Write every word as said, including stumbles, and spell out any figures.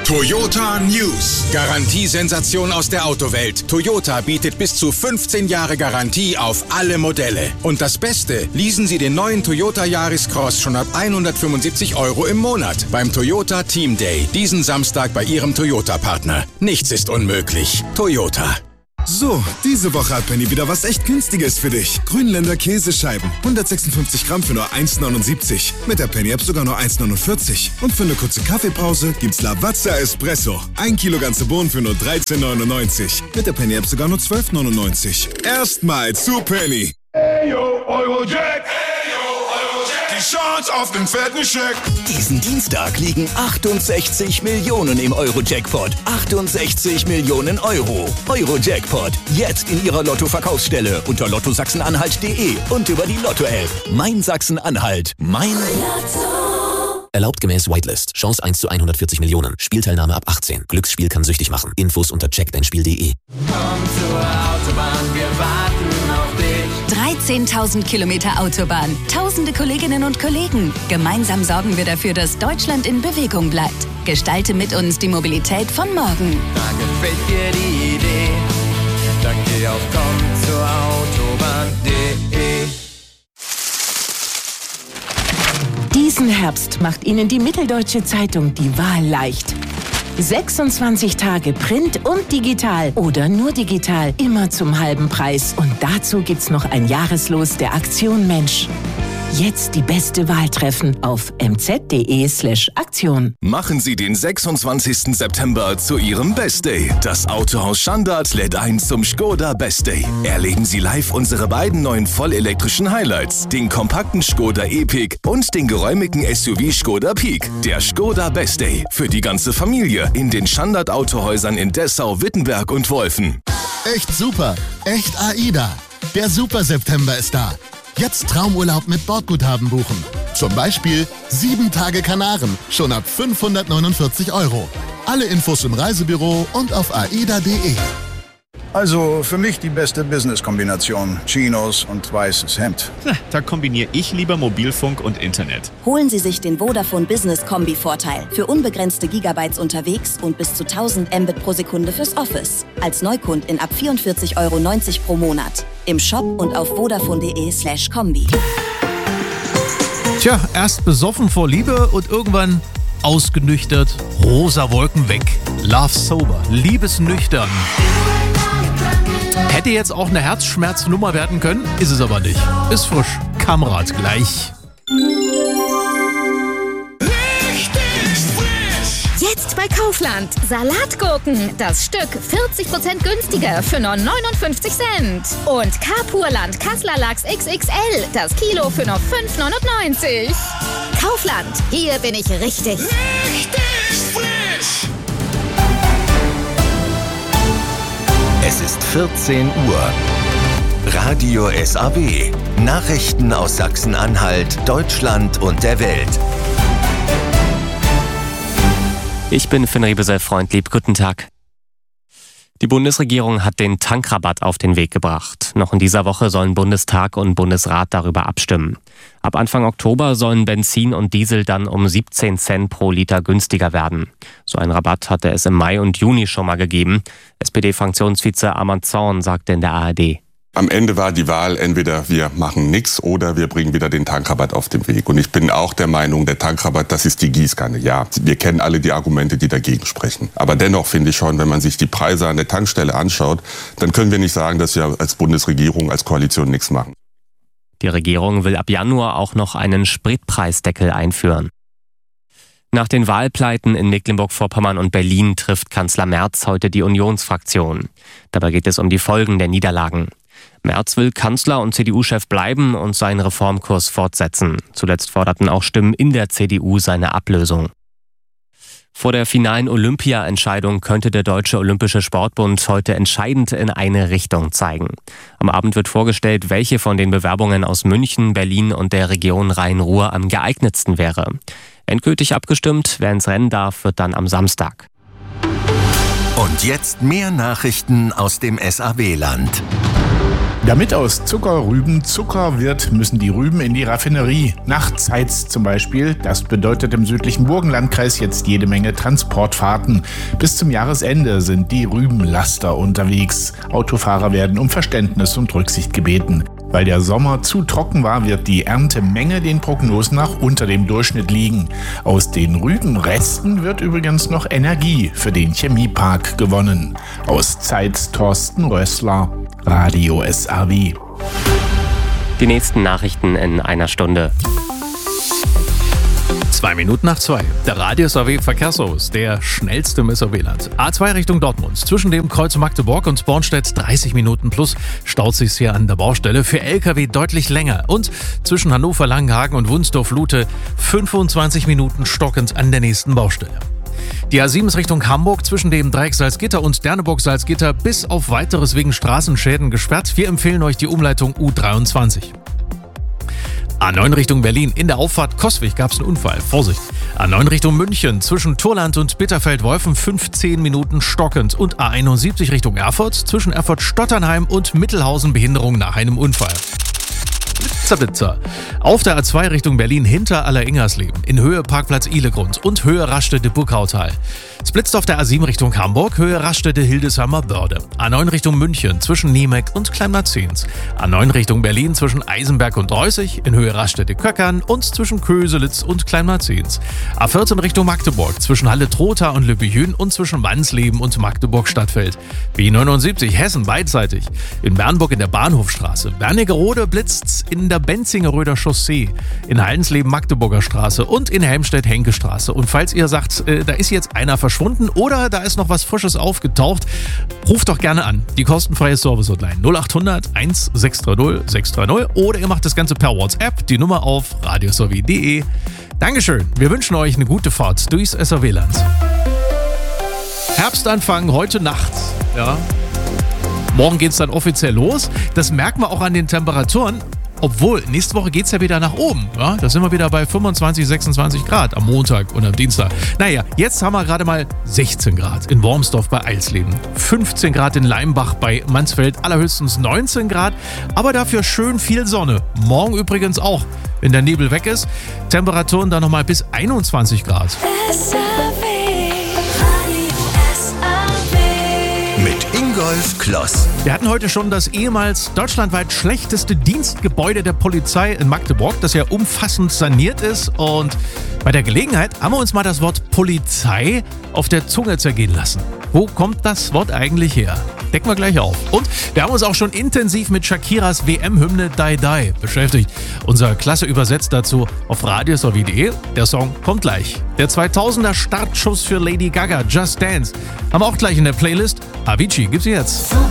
Toyota News. Garantiesensation aus der Autowelt. Toyota bietet bis zu fünfzehn Jahre Garantie auf alle Modelle. Und das Beste, leasen Sie den neuen Toyota Yaris Cross schon ab hundertfünfundsiebzig Euro im Monat beim Toyota Team Day. Diesen Samstag bei Ihrem Toyota-Partner. Nichts ist unmöglich. Toyota. So, diese Woche hat Penny wieder was echt Günstiges für dich. Grünländer Käsescheiben. hundertsechsundfünfzig Gramm für nur eins neunundsiebzig. Mit der Penny-App sogar nur eins neunundvierzig. Und für eine kurze Kaffeepause gibt's Lavazza Espresso. Ein Kilo ganze Bohnen für nur dreizehn neunundneunzig. Mit der Penny-App sogar nur zwölf neunundneunzig. Erstmal zu Penny. Hey yo, Eurojack. Hey yo, Eurojack. Die Chance auf den fetten Scheck. Diesen Dienstag liegen achtundsechzig Millionen im Euro-Jackpot. achtundsechzig Millionen Euro. Euro-Jackpot. Jetzt in Ihrer Lotto-Verkaufsstelle unter lotto sachsen-anhalt punkt de und über die Lotto-App. Mein Sachsen-Anhalt. Mein Lotto. Erlaubt gemäß Whitelist. Chance eins zu hundertvierzig Millionen. Spielteilnahme ab achtzehn. Glücksspiel kann süchtig machen. Infos unter check dein spiel punkt de. Komm zur Autobahn, wir warten auf dich. dreizehntausend Kilometer Autobahn. Tausende Kolleginnen und Kollegen. Gemeinsam sorgen wir dafür, dass Deutschland in Bewegung bleibt. Gestalte mit uns die Mobilität von morgen. Da gefällt dir die Idee. Dann geh auf komm zur Autobahn punkt de. Diesen Herbst macht Ihnen die Mitteldeutsche Zeitung die Wahl leicht. sechsundzwanzig Tage Print und digital oder nur digital, immer zum halben Preis. Und dazu gibt's noch ein Jahreslos der Aktion Mensch. Jetzt die beste Wahl treffen auf mz.de slash Aktion. Machen Sie den sechsundzwanzigsten September zu Ihrem Best Day. Das Autohaus Schandart lädt ein zum Skoda Best Day. Erleben Sie live unsere beiden neuen vollelektrischen Highlights, den kompakten Skoda Epic und den geräumigen S U V Skoda Peak. Der Skoda Best Day für die ganze Familie in den Schandart Autohäusern in Dessau, Wittenberg und Wolfen. Echt super, echt AIDA. Der Super September ist da. Jetzt Traumurlaub mit Bordguthaben buchen. Zum Beispiel sieben Tage Kanaren, schon ab fünfhundertneunundvierzig Euro. Alle Infos im Reisebüro und auf aida punkt de. Also für mich die beste Business-Kombination. Chinos und weißes Hemd. Da kombiniere ich lieber Mobilfunk und Internet. Holen Sie sich den Vodafone Business Kombi-Vorteil. Für unbegrenzte Gigabytes unterwegs und bis zu tausend Mbit pro Sekunde fürs Office. Als Neukundin ab vierundvierzig Euro neunzig pro Monat. Im Shop und auf vodafone.de slash Kombi. Tja, erst besoffen vor Liebe und irgendwann ausgenüchtert. Rosa Wolken weg. Love sober. Liebesnüchtern. Hätte jetzt auch eine Herzschmerznummer werden können, ist es aber nicht. Ist frisch. Kamerad gleich. Jetzt bei Kaufland. Salatgurken. Das Stück vierzig Prozent günstiger für nur neunundfünfzig Cent. Und Kapurland Kassler Lachs X X L. Das Kilo für nur fünf neunundneunzig. Kaufland. Hier bin ich richtig. Richtig frisch. Es ist vierzehn Uhr. Radio S A W. Nachrichten aus Sachsen-Anhalt, Deutschland und der Welt. Ich bin Finn Riebesel-Freundlieb. Guten Tag. Die Bundesregierung hat den Tankrabatt auf den Weg gebracht. Noch in dieser Woche sollen Bundestag und Bundesrat darüber abstimmen. Ab Anfang Oktober sollen Benzin und Diesel dann um siebzehn Cent pro Liter günstiger werden. So einen Rabatt hatte es im Mai und Juni schon mal gegeben. S P D-Fraktionsvize Arman Zorn sagte in der A R D. Am Ende war die Wahl, entweder wir machen nichts oder wir bringen wieder den Tankrabatt auf den Weg. Und ich bin auch der Meinung, der Tankrabatt, das ist die Gießkanne. Ja, wir kennen alle die Argumente, die dagegen sprechen. Aber dennoch finde ich schon, wenn man sich die Preise an der Tankstelle anschaut, dann können wir nicht sagen, dass wir als Bundesregierung, als Koalition nichts machen. Die Regierung will ab Januar auch noch einen Spritpreisdeckel einführen. Nach den Wahlpleiten in Mecklenburg-Vorpommern und Berlin trifft Kanzler Merz heute die Unionsfraktion. Dabei geht es um die Folgen der Niederlagen. Merz will Kanzler und C D U-Chef bleiben und seinen Reformkurs fortsetzen. Zuletzt forderten auch Stimmen in der C D U seine Ablösung. Vor der finalen Olympia-Entscheidung könnte der Deutsche Olympische Sportbund heute entscheidend in eine Richtung zeigen. Am Abend wird vorgestellt, welche von den Bewerbungen aus München, Berlin und der Region Rhein-Ruhr am geeignetsten wäre. Endgültig abgestimmt, wer ins Rennen darf, wird dann am Samstag. Und jetzt mehr Nachrichten aus dem S A W-Land. Damit aus Zuckerrüben Zucker wird, müssen die Rüben in die Raffinerie. Nachts heizt zum Beispiel. Das bedeutet im südlichen Burgenlandkreis jetzt jede Menge Transportfahrten. Bis zum Jahresende sind die Rübenlaster unterwegs. Autofahrer werden um Verständnis und Rücksicht gebeten. Weil der Sommer zu trocken war, wird die Erntemenge den Prognosen nach unter dem Durchschnitt liegen. Aus den Rübenresten wird übrigens noch Energie für den Chemiepark gewonnen. Aus Zeitz Thorsten Rössler, Radio S R W. Die nächsten Nachrichten in einer Stunde. Zwei Minuten nach zwei. Der Radio S R W Verkehrsservice, der schnellste im S R W-Land. A zwei Richtung Dortmund. Zwischen dem Kreuz Magdeburg und Bornstedt dreißig Minuten plus staut sich's hier an der Baustelle. Für L K W deutlich länger. Und zwischen Hannover, Langenhagen und Wunsdorf-Lute fünfundzwanzig Minuten stockend an der nächsten Baustelle. Die A sieben ist Richtung Hamburg zwischen dem Dreieck Salzgitter und Derneburg-Salzgitter bis auf weiteres wegen Straßenschäden gesperrt. Wir empfehlen euch die Umleitung U dreiundzwanzig. A neun Richtung Berlin. In der Auffahrt Coswig gab es einen Unfall. Vorsicht. A neun Richtung München. Zwischen Turland und Bitterfeld-Wolfen fünfzehn Minuten stockend. Und A einundsiebzig Richtung Erfurt. Zwischen Erfurt-Stotternheim und Mittelhausen Behinderung nach einem Unfall. Blitzer, Blitzer. Auf der A zwei Richtung Berlin hinter Aller-Ingersleben. In Höhe Parkplatz Ihlegrund und Höhe Raststätte-Burgautal. Es blitzt auf der A sieben Richtung Hamburg, Höhe Raststätte-Hildesheimer-Börde. A neun Richtung München zwischen Niemeck und Klein-Marzahns. A neun Richtung Berlin zwischen Eisenberg und Reußig, in Höhe Raststätte-Köckern und zwischen Köselitz und Klein-Marzahns. A vierzehn Richtung Magdeburg zwischen Halle-Trotha und Lübbehün und zwischen Wansleben und Magdeburg-Stadtfeld. B neunundsiebzig Hessen beidseitig. In Bernburg in der Bahnhofstraße. Wernigerode blitzt's in der Benzingeröder Chaussee. In Hallensleben-Magdeburger Straße und in Helmstedt-Henke-Straße. Und falls ihr sagt, äh, da ist jetzt einer verschwunden oder da ist noch was Frisches aufgetaucht, ruft doch gerne an. Die kostenfreie Service-Hotline null acht hundert eins sechs drei null sechs drei null oder ihr macht das Ganze per WhatsApp, die Nummer auf radiosowie punkt de. Dankeschön, wir wünschen euch eine gute Fahrt durchs S R W-Land. Herbstanfang heute Nacht, ja. Morgen geht's dann offiziell los. Das merken wir auch an den Temperaturen. Obwohl, nächste Woche geht's ja wieder nach oben. Ja, da sind wir wieder bei fünfundzwanzig, sechsundzwanzig Grad am Montag und am Dienstag. Naja, jetzt haben wir gerade mal sechzehn Grad in Wormsdorf bei Eilsleben. fünfzehn Grad in Leimbach bei Mansfeld, allerhöchstens neunzehn Grad. Aber dafür schön viel Sonne. Morgen übrigens auch, wenn der Nebel weg ist. Temperaturen dann nochmal bis einundzwanzig Grad. Mit Ingolf Kloss. Wir hatten heute schon das ehemals deutschlandweit schlechteste Dienstgebäude der Polizei in Magdeburg, das ja umfassend saniert ist. Und bei der Gelegenheit haben wir uns mal das Wort Polizei auf der Zunge zergehen lassen. Wo kommt das Wort eigentlich her? Decken wir gleich auf. Und wir haben uns auch schon intensiv mit Shakiras W M-Hymne Die Die beschäftigt. Unser Klasse übersetzt dazu auf radiosowie punkt de. Der Song kommt gleich. Der zweitausender Startschuss für Lady Gaga, Just Dance. Haben wir auch gleich in der Playlist. Avicii gibt's jetzt.